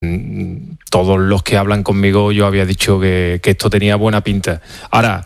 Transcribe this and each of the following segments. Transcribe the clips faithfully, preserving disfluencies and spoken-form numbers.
todos los que hablan conmigo yo había dicho que, que esto tenía buena pinta. Ahora,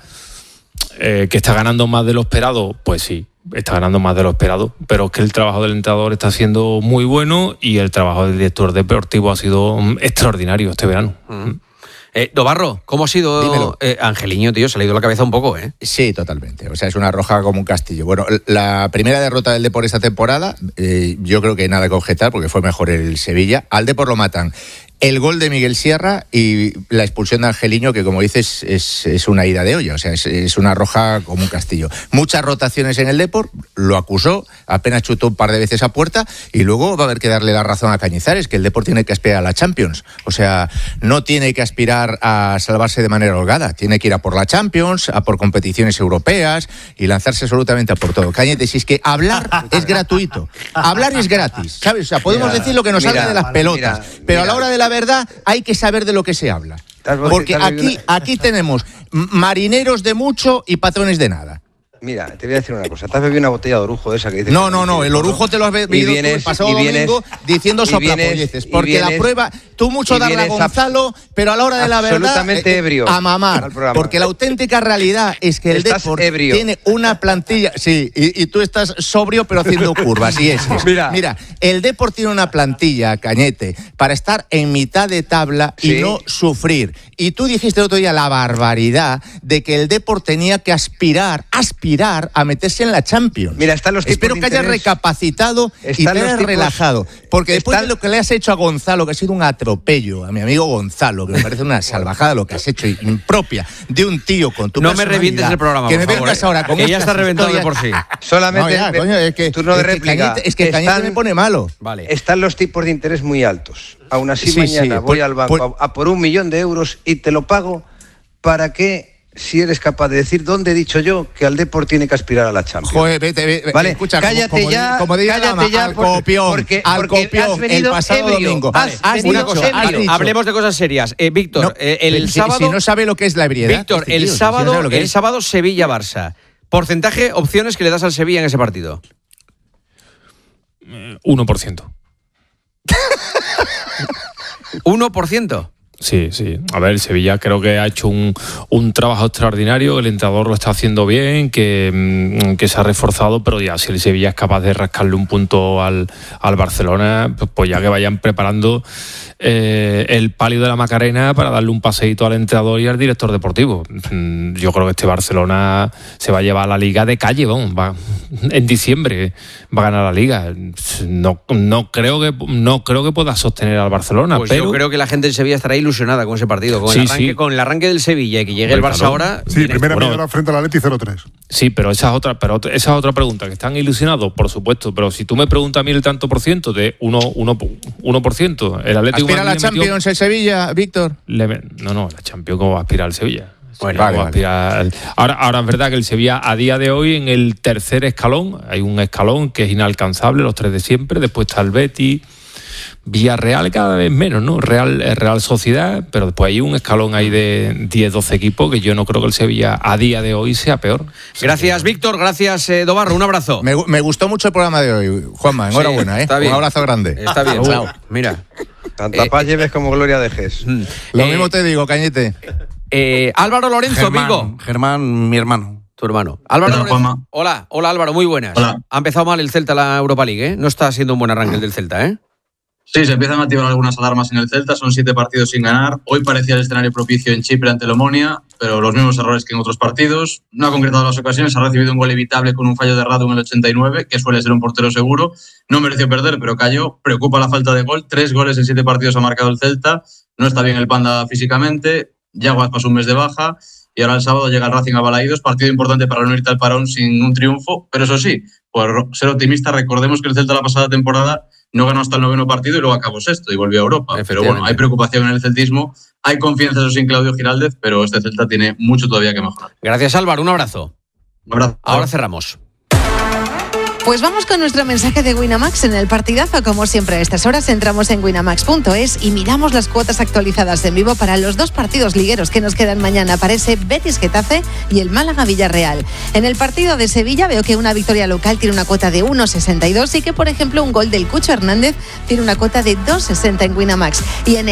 eh, que está ganando más de lo esperado, pues sí, está ganando más de lo esperado, pero es que el trabajo del entrenador está siendo muy bueno y el trabajo del director deportivo ha sido extraordinario este verano. Uh-huh. Eh, Dobarro, ¿cómo ha sido eh, Angeliño, tío? Se le ha ido la cabeza un poco, ¿eh? Sí, totalmente. O sea, es una roja como un castillo. Bueno, la primera derrota del Depor esta temporada, eh, yo creo que nada que objetar porque fue mejor el Sevilla. Al Depor lo matan el gol de Miguel Sierra y la expulsión de Angeliño, que como dices es, es una ida de olla, o sea, es, es una roja como un castillo. Muchas rotaciones en el Depor, lo acusó, apenas chutó un par de veces a puerta y luego va a haber que darle la razón a Cañizares, que el Depor tiene que aspirar a la Champions. O sea, no tiene que aspirar a salvarse de manera holgada, tiene que ir a por la Champions, a por competiciones europeas y lanzarse absolutamente a por todo. Cañete, si es que hablar es gratuito, hablar es gratis, ¿sabes? O sea, podemos mira, decir lo que nos mira, salga de las pelotas, mira, pero mira. a la hora de la verdad hay que saber de lo que se habla. Porque aquí, aquí tenemos marineros de mucho y patrones de nada. Mira, te voy a decir una cosa. ¿Te has bebido una botella de orujo de esa que dices? No, no, no. El orujo te lo has bebido tú el pasado domingo diciendo soplapolleces. Porque la prueba, tú mucho darle a Gonzalo, pero a la hora de la verdad, absolutamente ebrio, a mamar. Porque la auténtica realidad es que el Depor tiene una plantilla. Sí, y, y tú estás sobrio, pero haciendo curvas. Y es. es. Mira. Mira, el Depor tiene una plantilla, Cañete, para estar en mitad de tabla y ¿sí? no sufrir. Y tú dijiste el otro día la barbaridad de que el Depor tenía que aspirar, aspirar a meterse en la Champions. Mira, están los tipos Espero que hayas recapacitado y te hayas tipos, relajado. Porque después están... de lo que le has hecho a Gonzalo, que ha sido un atropello, a mi amigo Gonzalo, que me parece una salvajada lo que has hecho, impropia, de un tío con tu no me revientes el programa, que me favor, vengas ahora con que ya está reventado de por sí. Solamente no, ya, coño, es que, turno de es réplica. Que Cañete, es que Cañete están, me pone malo. Vale. Están los tipos de interés muy altos. Aún así sí, mañana sí, voy por, al banco por... a, a por un millón de euros y te lo pago para que si eres capaz de decir dónde he dicho yo que al Depor tiene que aspirar a la Champions. Joder, vete, vete, vale, escucha, cállate como, como, ya, como diga cállate Lama, ya, al copión, porque, al porque copión, has venido el pasado ebrio, domingo. Has Has venido una cosa, has vale, dicho. hablemos de cosas serias. Eh, Víctor, no, eh, el si, sábado... Si no sabe lo que es la ebriedad. Víctor, este el tío, sábado, si no el sábado Sevilla-Barça. Porcentaje, opciones que le das al Sevilla en ese partido. uno por ciento. ¿uno por ciento? Sí, sí. A ver, Sevilla creo que ha hecho un, un trabajo extraordinario, el entrenador lo está haciendo bien, que, que se ha reforzado, pero ya si el Sevilla es capaz de rascarle un punto al, al Barcelona, pues ya que vayan preparando eh, el palio de la Macarena para darle un paseíto al entrenador y al director deportivo. Yo creo que este Barcelona se va a llevar a la Liga de calle, vamos, va, en diciembre va a ganar la Liga. No, no, creo que, no creo que pueda sostener al Barcelona, pues pero... yo creo que la gente de Sevilla estará ilusionada con ese partido, con, sí, el, arranque, sí. con el arranque del Sevilla y que llegue el Barça ahora. Sí, primera bueno, media hora frente al Atleti cero tres. Sí, pero esa es otra, pero esa es otra pregunta, que están ilusionados, por supuesto, pero si tú me preguntas a mí el tanto por ciento de uno por ciento, el Atlético ¿aspira a la Champions metió, el Sevilla, Víctor? Le, no, no, la Champions, ¿cómo va a aspirar el Sevilla? Bueno, vale, vale. Ahora, ahora es verdad que el Sevilla a día de hoy en el tercer escalón, hay un escalón que es inalcanzable, los tres de siempre, después está el Betis, Villarreal cada vez menos, ¿no? Real, Real Sociedad, pero después hay un escalón ahí de diez, doce equipos que yo no creo que el Sevilla a día de hoy sea peor. Gracias, Víctor, gracias, eh, Dobarro, un abrazo. Me, me gustó mucho el programa de hoy, Juanma, enhorabuena, sí, ¿eh? Un abrazo grande. Está bien, chao. Mira. Tanta eh, paz lleves como gloria dejes. Mm. Lo eh, mismo te digo, Cañete. Eh, Álvaro Lorenzo, Germán, amigo. Germán, mi hermano. Tu hermano. Álvaro Hola, Lorenzo. Hola, hola Álvaro, muy buenas. Hola. Ha empezado mal el Celta la Europa League, ¿eh? No está siendo un buen arranque el del Celta, ¿eh? Sí, se empiezan a activar algunas alarmas en el Celta, son siete partidos sin ganar. Hoy parecía el escenario propicio en Chipre ante el Omonia, pero los mismos errores que en otros partidos. No ha concretado las ocasiones, ha recibido un gol evitable con un fallo de Radu en el ochenta y nueve, que suele ser un portero seguro. No mereció perder, pero cayó. Preocupa la falta de gol. Tres goles en siete partidos ha marcado el Celta. No está bien el Panda físicamente. Yaguas pasó un mes de baja. Y ahora el sábado llega el Racing a Balaídos, partido importante para no irte al parón sin un triunfo. Pero eso sí, por ser optimista, recordemos que el Celta la pasada temporada no ganó hasta el noveno partido y luego acabó sexto y volvió a Europa. Pero bueno, hay preocupación en el celtismo, hay confianza eso sin Claudio Giraldez, pero este Celta tiene mucho todavía que mejorar. Gracias, Álvaro, un abrazo. Un abrazo. Ahora cerramos. Pues vamos con nuestro mensaje de Winamax en el partidazo. Como siempre a estas horas entramos en winamax punto es y miramos las cuotas actualizadas en vivo para los dos partidos ligueros que nos quedan mañana, para ese Betis-Getafe y el Málaga-Villarreal. En el partido de Sevilla veo que una victoria local tiene una cuota de uno sesenta y dos y que, por ejemplo, un gol del Cucho Hernández tiene una cuota de dos sesenta en Winamax. Y en